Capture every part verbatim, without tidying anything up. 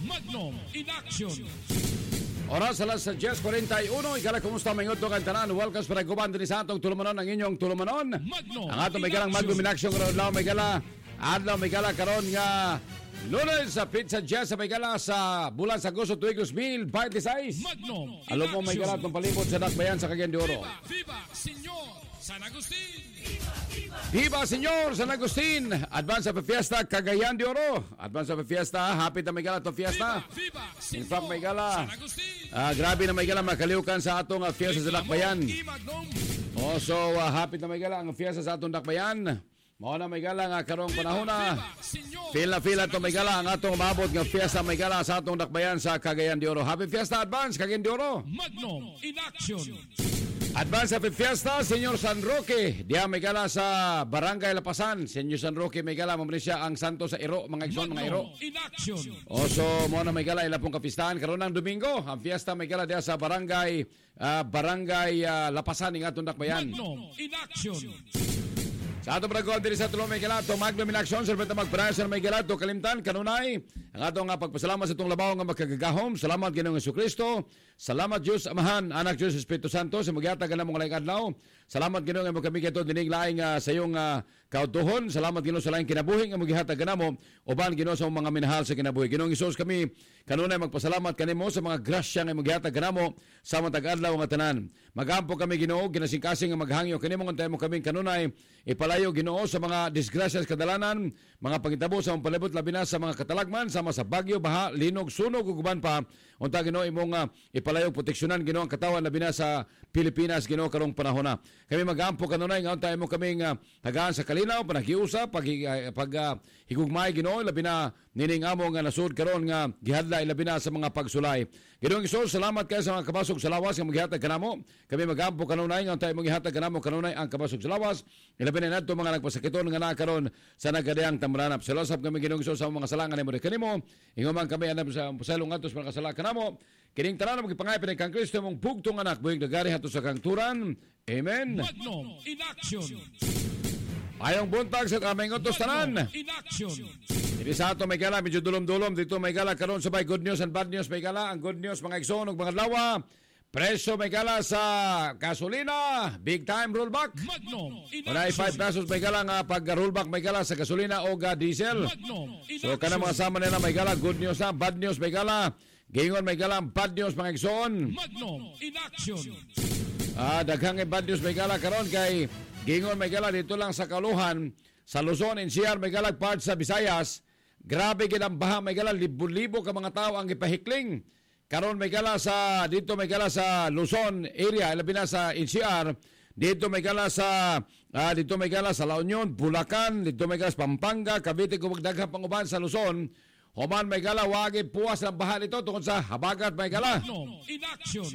Magnum in action. Oras alas sa diyes forty-one. Ikala, kumusta mga ito kantanan? Welcome sa guban din sa atong tulumanon, ang inyong tulumanon. Magnum Ang atong may galang Magnum in action karon lang may gala. Adlaw may gala karon nga Lunes sa Pizza Jazz sa may gala sa bulan sa Agosto tuig two thousand twenty-six. Magnum in Alam mo may gala itong palibot sa Dakbayan sa Cagayan de Oro. Viva, viva, Senyor San Agustin. Viva, Senyor San Agustin! Advance sa Fiesta Cagayan de Oro. Advance sa Fiesta, happy na may gala itong fiesta. Viva, viva, Senyor In fact, may gala. San Agustin. Ah, grabe na may gala makaliukan sa atong uh, fiesta sa Dakbayan. Magnum. Oh, so uh, happy na may gala ang fiesta sa atong Dakbayan. Mao na may gala nga karong panahon na. Feel na feel ato may gala ang atong umabot nga fiesta may gala sa atong Dakbayan sa Cagayan de Oro. Happy Fiesta Advance Cagayan de Oro. Magnum in action. Advance Happy Fiesta Senyor San Roque. Diya may gala sa Barangay Lapasan. Senyor San Roque may gala mo siya ang santo sa Iro, mga igsoon mga Iro. Magnum in action. O so mo na may gala ila pong kapistahan karon ng Domingo. Ang fiesta may gala diya sa Barangay uh, Barangay uh, Lapasan ing atong Dakbayan. Magnum in action. Sa ato bragol diri sa tulong may galato, Magnum in action, serpenta magparaya sa may galato, kalimtan, kanunay, ang ato nga pagpasalamat sa itong labaw nga magkagagahom, salamat Ginoong Jesucristo, salamat Diyos Amahan, Anak Diyos Espiritu Santo, sa magyata ka na mong laing adlaw, salamat Ginoong nga magkami kito, dinig laing uh, sa iyong uh, kautuhon, salamat Ginoong sa laing kinabuhi nga magyata ka na mo, uban Ginoong sa mga minahal sa kinabuhi. Ginoong Isus kami, kanunay magpasalamat kanimo sa mga grasya nga magyata ka na mo, sa matag adlaw nga tanan. Magampo kami Ginoo, ginasingkasing nga maghangyo kanimo nga tayo mo kami kanunay, ipalayo Ginoo sa mga disgrasya sa kadalanan, mga pangitabo sa mga palibot labi na sa mga katalagman, sama sa bagyo, baha, linog, sunog, uguban pa. Unta Ginoo imong uh, ipalayo proteksyonan Ginoo ang katawan labi na sa Pilipinas Ginoo karong panahon na. Kami magampo kanunay nga unta imo kami nga tagaan sa kalinaw, panagiusa, pag uh, pag uh, higugmay Ginoo labi na nining amo nga nasud karon nga gihadlay labi na sa mga pagsulay. Ginoong Isus, salamat kayo sa mga kabasog sa lawas nga maghihatag kanamo. Kami magampo kanunay nga unta imo gihatag kanamo kanunay ang kabasog sa lawas. Ilabi na nato mga nagpasakiton nga nakaron sa nagadayang tamranap. Salasap kami Ginoong Isus sa mga salangan nimo kanimo. Ingon kami anam sa pasalong atos mga kasala kanamo. Kining tanan magipangay pinay kang Kristo mong bugtong anak buhing dagari hato sa kang turan. Amen. Magnum in action. Ayong buntag sa aming utos tanan. In action. Dili sa ato may gala medyo dulom-dulom dito may gala karon sabay good news and bad news may gala. Ang good news mga igsoon ug mga lawa. Presyo may gala sa gasolina, big time rollback. Magnum in Wala action. five pesos may gala nga pag rollback may gala sa gasolina o ga diesel. Magnum in So kana mga sama nila may gala good news na, bad news may gala. Gingon may gala bad news mga igsoon. Magnum in action. Ah, daghang bad news may gala karon kay gingon may gala dito lang sa Kaluhan, sa Luzon, N C R may gala part sa Visayas. Grabe gid ang baha may gala, libo-libo ka mga tao ang ipahikling. Karon may gala sa dito may gala sa Luzon area, labi na sa N C R. Dito may gala sa uh, dito may gala sa La Union, Bulacan, dito may gala sa Pampanga, Cavite ug daghang panguban sa Luzon. Human may gala wagi puwas ang baha nito tungod sa habagat may gala. Magnum in action.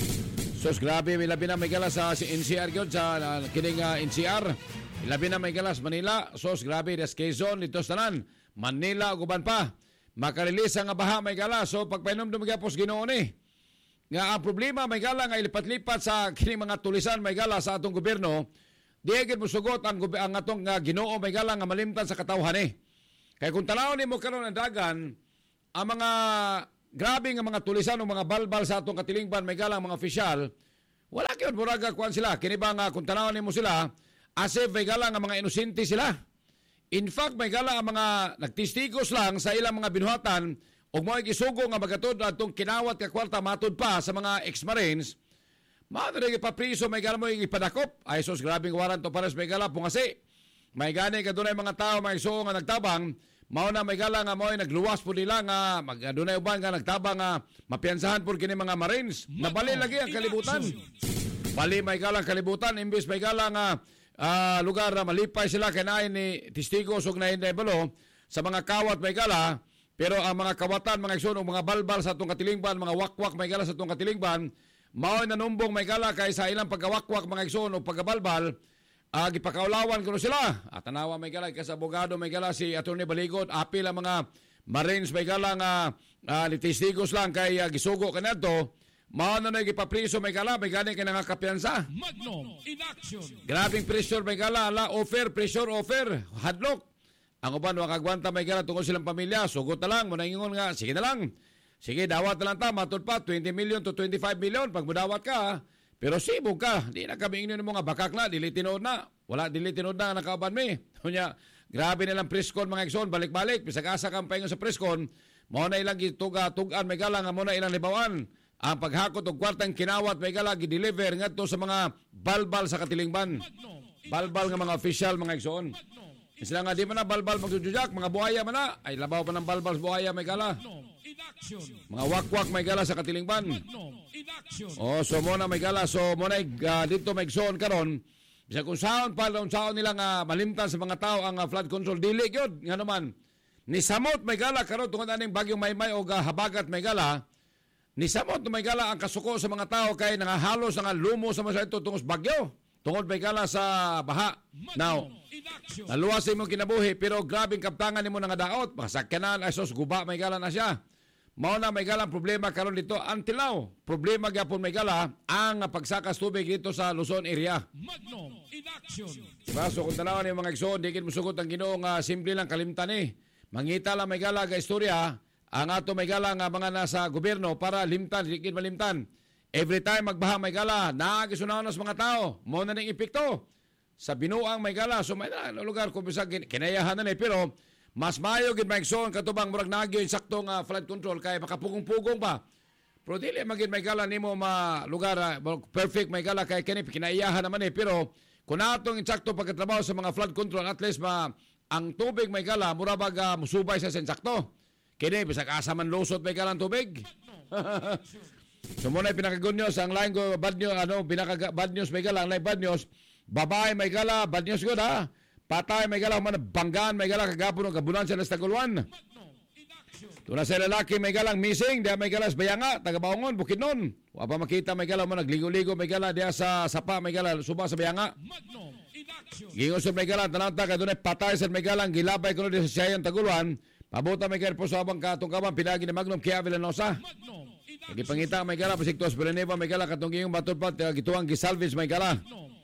Sos grabe may labi na may gala sa N C R gyud sa uh, kining uh, N C R. Labi na may gala sa Manila. Sos grabe des Quezon dito sa tanan. Manila ug uban pa. Makarelisa nga baha may gala. So pagpainom dumigapos Ginoo ni. Nga ang problema may gala nga ilipat-lipat sa kining mga tulisan may gala sa atong gobyerno. Di gid mosugot ang ang atong nga Ginoo may gala nga malimtan sa katawhan ni. Kay kung tanawon nimo karon ang dagan ang mga grabe nga mga tulisan o mga balbal sa atong katilingban may gala mga opisyal, wala gyud muraga kuan sila. Kini ba nga kung tanawon nimo sila, as if may gala nga mga inosente sila. In fact, may gala ang mga nagtistigos lang sa ilang mga binuhatan o mga gisugo nga magatod atong kinawat ka kwarta matud pa sa mga ex-marines, madre ipapriso may gala mo yung ipadakop. Ay sos, grabing waran to pares may gala pungasi. May gani ka dunay mga tao may isugo nga nagtabang, mao na may gala nga mo ay nagluwas po nila nga mag dunay uban nga nagtabang nga mapiansahan po kini mga marines. Nabali lagi ang kalibutan. Bali may gala ang kalibutan imbis may gala nga Uh, lugar na malipay sila kanain ni testigos ug na hindi balo sa mga kawat may gala, pero ang mga kawatan mga igsoon ug mga balbal sa atong katilingban, mga wakwak may gala sa atong katilingban, mao nanumbong may gala kay sa ilang pagkawakwak mga igsoon ug pagkabalbal, uh, gipakaulawan kuno sila. At tanawa may gala kay sa abogado may gala si Attorney Baligot, apil ang mga marines may gala nga uh, ni testigos lang kay uh, gisugo kanadto. Mao na nagipapriso may gala, may gani kay nangakapiyansa. Magnum in action. Grabing pressure may gala, la offer, pressure offer, hadlock. Ang uban makagwanta may gala tungkol silang pamilya, sugot na lang, muna ingon nga, sige na lang. Sige, dawat na lang ta, matud pa, twenty million to twenty-five million, pag mudawat ka, pero sibog ka, di na kami ingin mo nga bakak na, dili tinood na, wala dili tinood na, nakauban mi. Kunya, grabe nilang preskon mga igsoon, balik-balik, bisag asa kang paingon sa preskon, mo na ilang tuga-tugan, may gala nga mo na ilang libawan. Ang paghakot og kwartang kinawat, may gala, gideliver ngadto sa mga balbal sa katilingban. Balbal nga mga official, mga igsoon. Sila nga, di man na balbal magjujujak, mga buhaya man na. Ay, labaw pa ng balbal buhaya, may gala. Mga wakwak, may gala sa katilingban. O, so mo na may gala. So, mo na uh, dito may igsoon karon. Bisa kung saan pa, kung saan nilang uh, malimtan sa mga tao ang uh, flood control. Dili yun, nga naman. Ni samot may gala, karon tungkol aning bagyong maymay o uh, habagat may gala. Ni samot may gala ang kasuko sa mga tao kay nangahalos nga lumo sa mga ito tungkol bagyo. Tungkol may gala sa baha. Now, naluwas sa imong kinabuhi, pero grabing kaptangan nimo nga daot. Masakyanan, asos, guba, may gala na siya. Mao na may gala ang problema karon dito. Until now, problema gyapon may gala ang pagsakas tubig dito sa Luzon area. Diba? So kung tanawan yung mga igsoon, di kin musugot ang Ginoo nga simple lang kalimtan eh. Mangita lang may gala ga istorya, ang ato may gala nga mga nasa gobyerno para limtan, di kin malimtan. Every time magbaha may gala, naagisunahon sa mga tao, mo na ning epekto sa binuang may gala. So may na lugar kung bisa kinayahan na ni, pero mas mayo gid may igsoon katubang murag nagyo insakto nga flood control kay makapugong-pugong pa. Pero dili magid may gala nimo ma lugar uh, perfect may gala kay kini kinaiyahan naman eh, pero kung atong insakto pagkatrabaho sa mga flood control, at least ma ang tubig may gala mura bag uh, musubay sa insakto. Kini bisag asa man lusot may gala ang tubig. So muna pinaka-good news, ang line ko, bad news, ano, pinaka-bad news may gala, ang line bad news, babae may gala, bad news good ha, patay may gala, man banggaan may gala, kagapon ng kabulan sa Nastagulwan. Tuna sa lalaki may galang missing, diya may gala sa Bayanga, taga-Baongon, Bukidnon. Wapa makita may gala, man nagligo-ligo may gala, diya sa Sapa may gala, suba sa Bayanga. Gingon sa may gala, tananta ka doon ay patay sa may galang, gilabay ko na sa Siayan, Tagulwan, pabuta may gala po sa abang katungkaban, pinagi ni Magnum, Kia Villanosa. Nagipangita may gala, pasiktos, Villanueva may gala, katungging yung batod pa, gituang gisalvage may gala.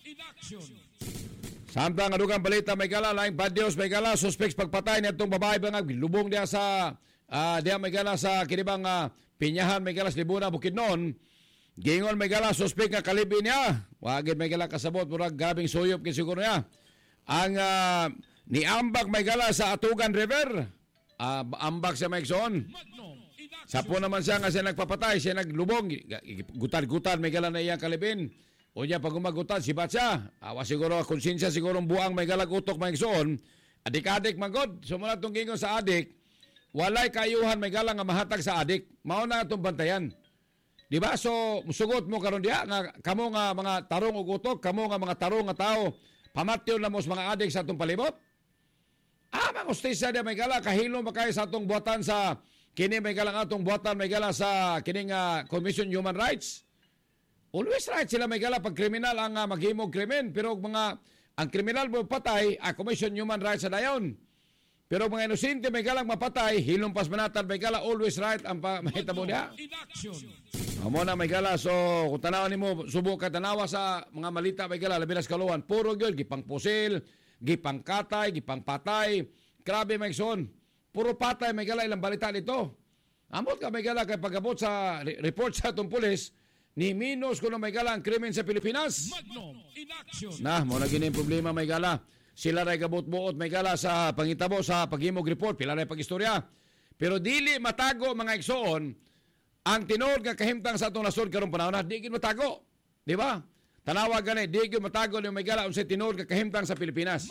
Samtang adugang balita may gala, laing bad news may gala, suspects pagpatay na itong babae ba nga, lubong diya sa, uh, diya may gala sa kinibang uh, Pinyahan may gala sa Libuna, Bukidnon. Gingon may gala, suspect nga kalibin niya. Wagid may gala kasabot, murag gabing suyop kin siguro niya. Ang uh, niambak may gala sa Atugan River, uh, ambak siya may igsoon. Sapo naman siya nga siya nagpapatay, siya naglubong, gutan-gutan may gala na iyang kalibin. O niya pag umagutan, sibat siya. Awa siguro, konsensya siguro buang may galag utok may igsoon. Adik-adik magod. So muna itong gingon sa adik, walay kayuhan may galang nga mahatag sa adik. Mauna itong bantayan. Diba? So, musugot mo karon diha nga kamo nga mga tarong ug utok, kamo nga mga tarong nga tao, pamatyon na mo sa mga adik sa atong palibot. Ah, mga ustisya diya may gala, kahilo makay sa atong buhatan sa kini may galang atong buhatan may gala sa kining uh, Commission Human Rights. Always right sila may gala pag kriminal ang uh, maghimog krimen, pero mga ang kriminal mo patay, a Commission Human Rights sa dayon. Pero mga inosente may galang mapatay, hilumpas manatan may gala, always right ang mahitabo niya. Amo na may gala, so kung tanawan nimo subok ka tanawa sa mga malita may gala, labi na sa kaluwan, puro gyud gipang pusil, gipang katay, gipang patay. Grabe may son. Puro patay may gala ilang balita nito. Amot ka may gala kay pagabot sa report sa atong pulis, ni minus kung may gala ang krimen sa Pilipinas. Nah, mo na gini problema may gala. Sila ray kabot-buot may gala sa pangitabo sa paghimog report, pila ray pagistorya. Pero dili matago mga igsoon ang tinuod nga kahimtang sa atong nasod karong panahon, di gid matago. Di ba? Tanawa gani, di gid matago ni may gala unsay tinuod nga kahimtang sa Pilipinas.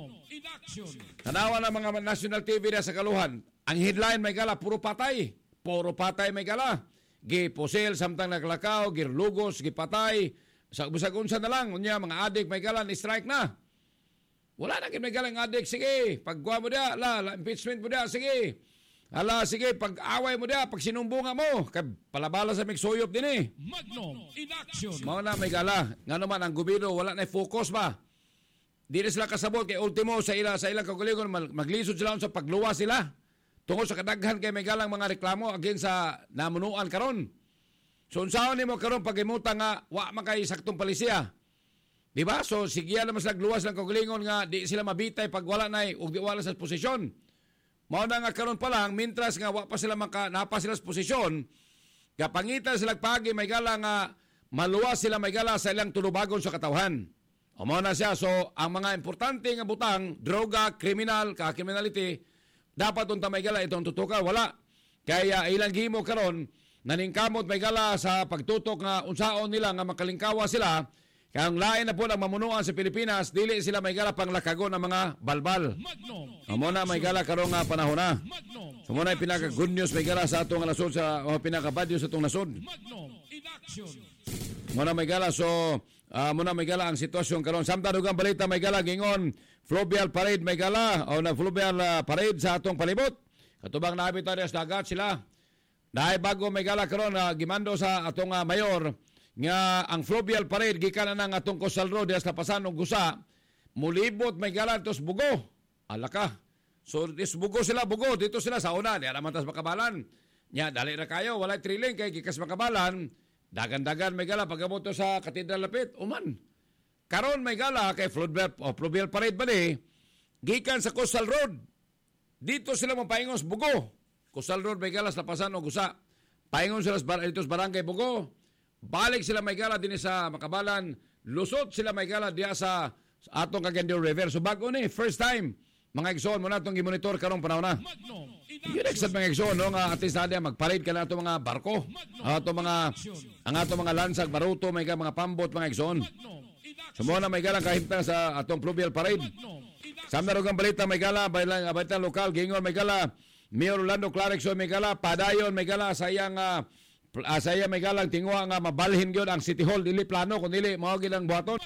Tanawa na mga national T V na sa kaluhan. Ang headline may gala puro patay. Puro patay may gala. Gipusil samtang naglakaw, girlugos, gipatay, sa busag-unsa na lang, unya mga adik may galan, strike na. Wala na may galang adik, sige, pagkuha mo dia, la, la impeachment mo dia, sige. Ala, sige, pag-away mo dia, pag sinumbunga mo, kay palabala sa migsuyop din eh. Magnum in action. Mao na may gala, nga naman ang gobyerno, wala na focus ba? Di na sila kasabot, kay ultimo sa ila, sa ilang kaugalingon, maglisod sila sa pagluwa sila. Tungkol sa kadaghan kay may galang mga reklamo against sa namunuan karon. So unsaon nimo karon pag imuta nga wa man kay saktong palisiya. Di ba? So, sigya naman sila luwas ng kaugalingon nga di sila mabitay pag wala na ug di wala sa posisyon. Mao na nga karon pa lang, mintras nga wa pa sila maka, napa sila sa posisyon, kapangitan sila pagi may gala nga maluwas sila may gala sa ilang tulubagon sa katawhan. O mao na siya. So, ang mga importante nga butang, droga, kriminal, ka-criminality, dapat unta may gala itong tutukan. Wala. Kaya ilang gimo karon naningkamot may gala sa pagtutok nga unsaon nila nga makalingkawa sila. Kaya ang lain na po ang mamunuan sa Pilipinas, dili sila may gala pang lakagon ng mga balbal. Amo na may gala karong nga panahon na. So muna yung pinaka-good news may gala sa atong nasod, sa uh, pinaka-bad news sa atong nasod. Muna may gala, so uh, muna may gala ang sitwasyon karon. Samtang dugang balita may gala, gingon, fluvial parade may gala, o na fluvial uh, parade sa atong palibot. Katubang nabita sa dagat sila. Dahil bago may gala karon, uh, gimando sa atong uh, mayor, nga ang fluvial parade gikan na nga atong Coastal Road sa Lapasan ug Gusa mulibot may gala tos Bugo. Ala ka. So dis Bugo sila Bugo dito sila sa una di naman tas makabalan. Nya dali ra kayo walay trilling kay gikas makabalan. Dagan-dagan may gala pagabot to sa Katedral Lapit uman. Karon may gala kay fluvial o fluvial parade ba ni gikan sa Coastal Road. Dito sila mapaingon sa Bugo. Coastal Road may gala sa Lapasan ug Gusa. Paingon sila sa dito sa Barangay Bugo. Balik sila may gala din sa Makabalan, lusot sila may gala diya sa, sa atong Cagayan River. So bago ni, first time, mga igsoon mo na itong i-monitor karong panahon na. Yun exat mga igsoon, no, nga atis na diya, magparade ka na itong mga barko, ang atong mga, ang atong mga lansag, baruto, may gala, mga pambot, mga igsoon. So mo na may gala kahimtang sa atong fluvial parade. Sa narogang balita, may gala, baylang, balita lokal, gingon, may gala, Mayor Orlando Clarkson, may gala, padayon, may gala, sa iyang, uh, Uh, saya may galang tingwa nga mabalhin gyud ang City Hall dili plano kun dili mao gid ang buhaton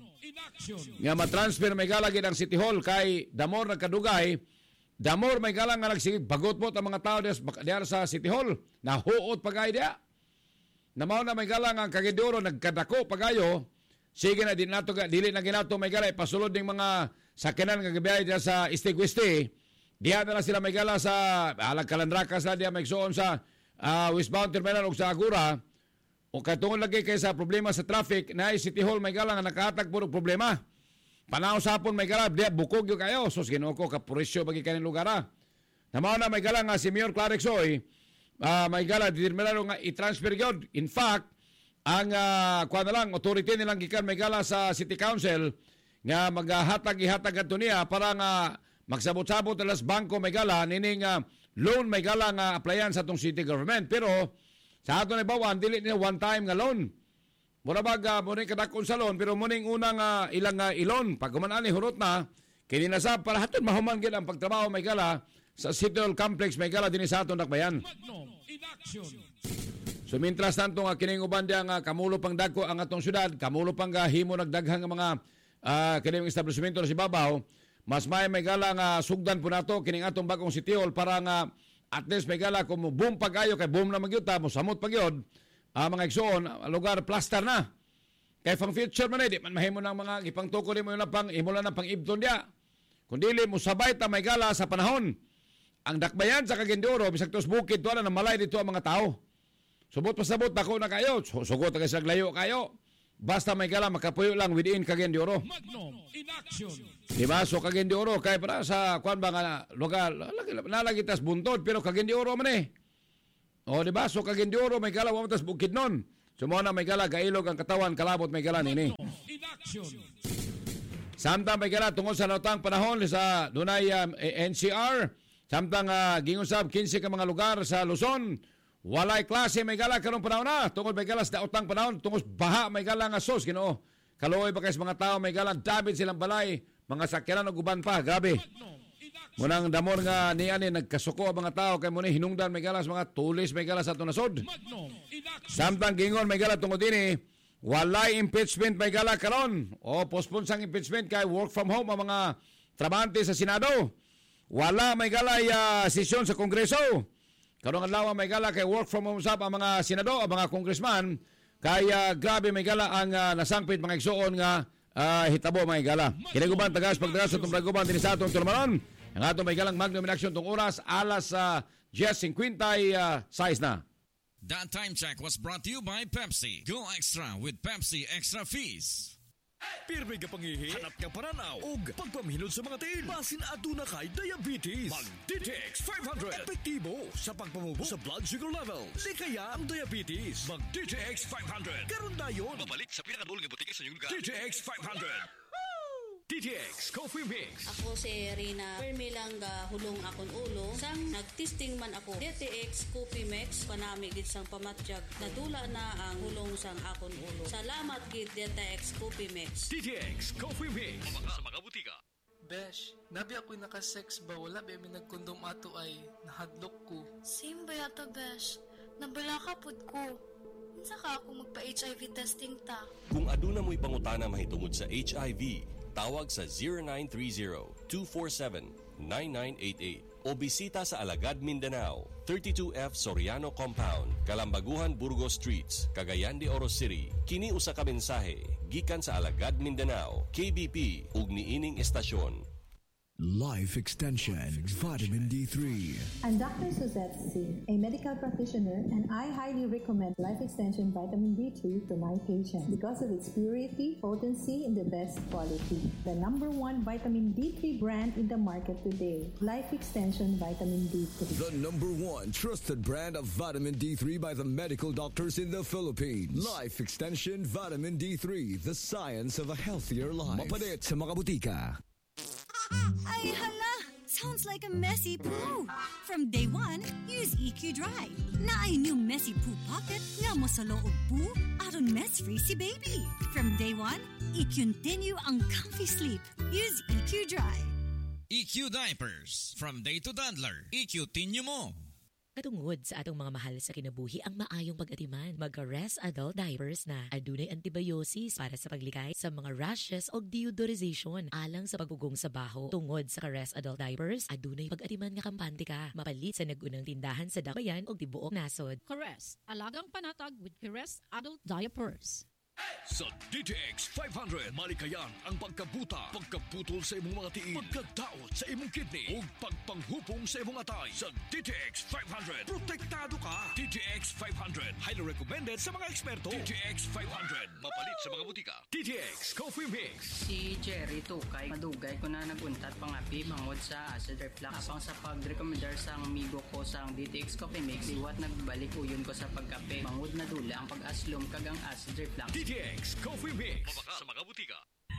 nga matransfer may galang gid ang City Hall kay damor nagkadugay damor may galang nga nagsige bagot mo ang mga tao diya sa City Hall nahuot pagay diya na mao na may galang ang Cagayan nagkadako pagayo sige na din nato dili na ginato may galang pasulod ning mga sakyanan nga gabiyay diya sa Isti-Guiste diya na sila may gala sa alag Kalandrakas na diya may igsoon sa Uh, westbound terminal o sa Agura o katungod lagi kay sa problema sa traffic na City Hall may galang nakahatag puro problema panaw sapon may galang diya bukog yung kayo sus Ginoo ko kapurisyo bagi kanin lugar ah namaw na may galang nga si Mayor Clarkson uh, may galang terminal nga i-transfer yun in fact ang uh, kuha na lang authority nilang gikan may galang sa City Council nga maghatag-ihatag ato niya para nga magsabot-sabot alas bangko may galang nining uh, loan may gala nga applyan sa atong city government. Pero sa ato na bawan, dili niya one time nga loan. Mura baga, muna kadakon sa loan, pero muna unang uh, ilang uh, ilon. Pag kumanani, hurot na, kininasab para hatod mahuman gid ang pagtrabaho may gala sa City Hall Complex may gala din sa aton nakbayan. So mintras tanto nga kining uban diya nga kamulo pang dagko ang atong syudad, kamulo pang uh, himo nagdaghang nga mga uh, kining establishmento sa Sibabaw, mas may may gala nga sugdan po nato kining atong bagong City Hall para nga at least may gala kung boom pagayo kay boom na magyuta mo samot pagyod uh, mga igsoon lugar plaster na kay pang future man di man mahimo nang mga ipangtuko nimo na pang imula na pang ibton dia kun dili mo sabay ta may gala sa panahon ang dakbayan sa Cagayan de Oro bisag tos bukid to na malay dito ang mga tao subot pasabot ako na kayo sugot kay sa layo kayo. Basta may gala makapuyo lang within Cagayan de Oro. Diba? So Cagayan de Oro kay para sa kuan ba nga lugar nalagitas buntod pero Cagayan de Oro man eh. O diba? So Cagayan de Oro may gala wa tas bukid non. So mo na may gala gailog ang katawan kalabot may gala nini. Samtang may gala tungod sa nautang panahon sa dunay um, N C R, samtang uh, gingusab kinse ka mga lugar sa Luzon. Walay klase may gala karong panahon na. Tungod may gala sa daotang panahon. Tungod baha may gala nga sos. Ginoo. Kaluoy ba kayo mga tao may gala. David silang balay. Mga sakyanan o guban pa. Grabe. Munang damor nga niya ni nagkasuko ang mga tao. Kaya muna hinungdan may gala sa mga tulis may gala sa itong nasod. Samtang gingon may gala tungod ini. Walay impeachment may gala karon. O postpone sang impeachment kay work from home ang mga trabahante sa Senado. Wala may gala uh, sesyon sa Kongreso. Karong adlaw may gala kay work from home sab ang mga senado, ang mga congressman kaya uh, grabe may gala ang uh, nasangpit mga igsoon nga uh, hitabo mga gala. Kiniguban tagas pagdagas sa tumang guban din sa atong tulmanon. Ang atong may galang magnum in action tong oras alas uh, ten fifty-six na. That time check was brought to you by Pepsi. Go extra with Pepsi Extra Fees. Pirmi ka pangihi, hanap ka paranaw, ug pagpamhinod sa mga tiil. Basin aduna kay diabetes. Mag-D T X five hundred. Epektibo sa pagpamubo sa blood sugar levels. Di kaya ang diabetes. Mag-D T X five hundred. Karon dayon. Mabalit sa pinakadul nga butika sa inyong lugar. D T X five hundred. D T X Coffee Mix. Ako si Rina Permi lang ga hulong akon ulo sang nagtesting man ako D T X Coffee Mix panami gid sang pamatyag nadula na ang hulong sang akon ulo. Salamat gid D T X Coffee Mix. D T X Coffee Mix. Mabaka sa mga butika. Besh, nabi ako'y nakasex ba? Wala ba may nagkondom ato ay nahadlok ko. Same ba yata, Besh? Nabala ka pod ko. Unsa ka ako magpa-H I V testing ta? Kung aduna mo'y pangutana mahitungod sa H I V, tawag sa zero nine three zero, two four seven, nine nine eight eight o bisita sa Alagad, Mindanao, thirty-two F Soriano Compound, Kalambaguhan, Burgos Streets, Cagayan de Oro City. Kini usa ka mensahe gikan sa Alagad, Mindanao, K B P ug niining estasyon. Life Extension Vitamin D three. I'm Doctor Suzette C., a medical practitioner, and I highly recommend Life Extension Vitamin D three to my patients because of its purity, potency, and the best quality. The number one vitamin D three brand in the market today, Life Extension Vitamin D three. The number one trusted brand of vitamin D three by the medical doctors in the Philippines. Life Extension Vitamin D three, the science of a healthier life. Mapalit sa mga butika. Ay, hala! Sounds like a messy poo. From day one, use E Q Dry. Na ay new messy poo pocket nga mo sa loob poo, aron mess-free si baby. From day one, i-continue ang comfy sleep. Use E Q Dry. E Q Diapers. From day to toddler. E Q tinyo mo. Katungod sa atong mga mahal sa kinabuhi ang maayong pag-atiman, magka-Rest Adult Diapers na. Adunay antibiosis para sa paglikay sa mga rashes o deodorization alang sa pagugong sa baho. Tungod sa ka-Rest Adult Diapers, adunay pag-atiman nga kampante ka. Mapalit sa nagunang tindahan sa Dabayan o tibuok nasod. Caress, alagang panatag with Caress Adult Diapers. Sa D T X five hundred, malikayan ang pagkabuta, pagkaputol sa imong mga tiil, pagkadaot sa imong kidney, o pagpanghupong sa imong atay. Sa D T X five hundred, protektado ka. D T X five hundred, highly recommended sa mga eksperto. D T X five hundred, mapalit sa mga butika. D T X Coffee Mix. Si Jerry Tukay, madugay ko na naguntat pangapi bangod sa acid reflux. Apang sa pag-recommendar sa amigo ko sa D T X Coffee Mix, iwat nagbalik uyon ko sa pagkape. Bangod na dula ang pag-aslom kagang acid reflux. D T X Coffee Mix. Mabaka sa mga butika.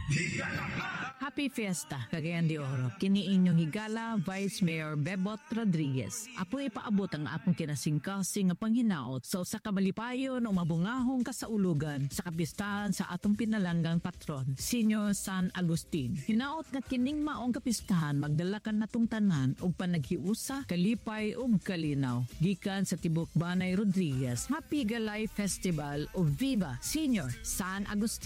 Happy Fiesta, Cagayan de Oro. Kini inyong higala, Vice Mayor Bebot Rodriguez. Apo ipaabot ang apong kinasingkasing nga panghinaot sa usa ka malipayon o mabungahong kasaulugan sa kapistahan sa atong pinalanggang patron, Senior San Agustin. Hinaot nga kining maong kapistahan magdalakan natong tanan og panaghiusa, kalipay ug kalinaw. Gikan sa Tibok Banay Rodriguez, Happy Galay Festival o Viva Senior San Agustin.